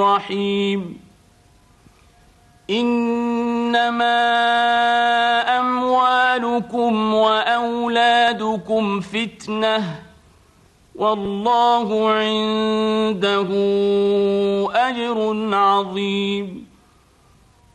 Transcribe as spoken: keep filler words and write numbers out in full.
رحيم إنما أموالكم وأولادكم فتنة والله عنده أجر عظيم